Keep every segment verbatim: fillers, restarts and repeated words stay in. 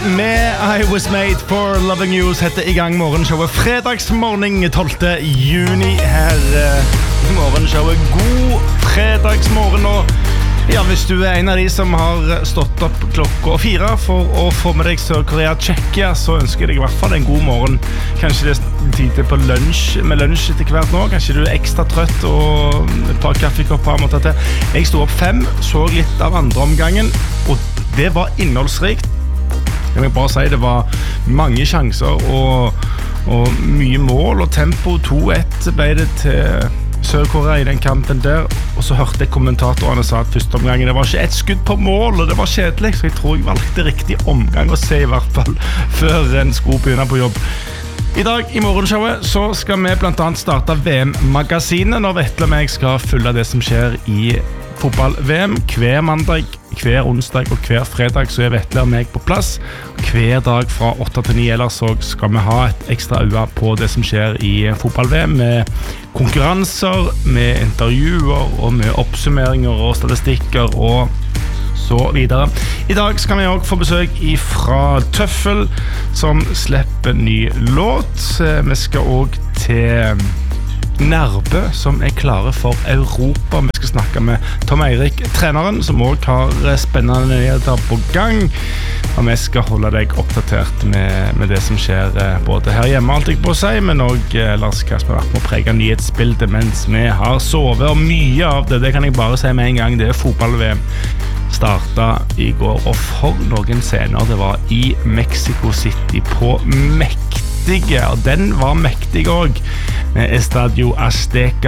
med I Was Made for Loving You setter I gang morgenshowet fredagsmorgen tolvte juni her uh, morgenshowet. God fredagsmorgen og ja, hvis du er en av de som har stått opp klokka fire for å få med deg Sør-Korea Tsjekkia, så ønsker jeg deg I hvert fall en god morgen. Kanskje det er tid på lunsj, med lunsj etter hvert nå. Kanskje du er ekstra trøtt og et par kaffekopper måtte til. Jeg stod opp fem, så litt av andre omgangen, og det var innholdsrikt. Jeg vil bare si det var mange sjanser og, og mye mål og tempo. to ett ble det til Sør-Korea I den kampen der, og så hørte jeg kommentatorene sa at første omgangen det var ikke et skudd på mål, og det var kjedelig, så jeg tror jeg valgte riktig omgang å se I hvert fall før en skulle begynne på jobb. I dag I morgenshowet så skal vi blant annet starte V M-magasinet når Vetle og meg skal følge det som skjer I fotball-V M hver mandag, hver onsdag og hver fredag, så er Vetle og meg på plass. Hver dag fra åtte til ni, ellers så skal vi ha et ekstra øye på det som skjer I fotball-V M med konkurranser, med intervjuer og med oppsummeringer og statistikker og så videre. I dag skal vi også få besøk fra Tøffel, som slipper ny låt. Vi skal også til Nærbø, som er klare for Europa. Vi skal snakke med Tom Eirik, treneren, som også har spennende nyheter på gang. Og vi skal holde deg oppdatert med, med det som skjer både her hjemme, alt jeg på å si, men også Lars Kasper må prege nyhetsbildet mens vi har sovet. Og mye av det, det kan jeg bare si med en gang, det er fotball-V M. Startet I går, og for noen scener det var I Mexico City på mektige, og den var mektig også, Estadio Azteca.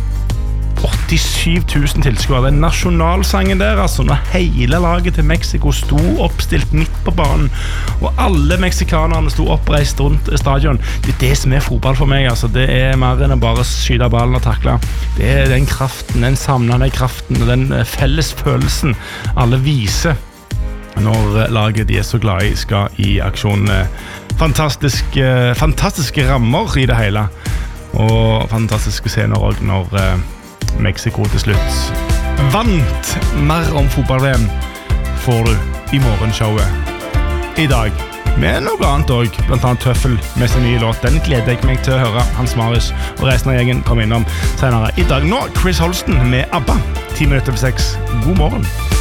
åttisyv tusen tilskuere, den nasjonalsangen der, altså når hele laget til Mexico sto oppstilt midt på banen, og alle meksikanerne sto oppreist rundt stadion. Det er det som er fotball for meg, altså. Det er mer enn å bare skyte ballen og takle. Det er den kraften, den samlende kraften, og den felles følelsen alle viser når laget de er så glad I skal I aksjon. Fantastiske, fantastiske rammer I det hele, og fantastiske scener også når Mexico til slutt vant. Mer om fotball-V M får du I morgenshowet I dag, med noe annet også, blant annet Tøffel med sin nye låt. Den gleder jeg meg til å høre Hans Marius og resten av gjengen komme innom senere I dag. Nå Chris Holsten med ABBA, ti minutter over seks. God morgen.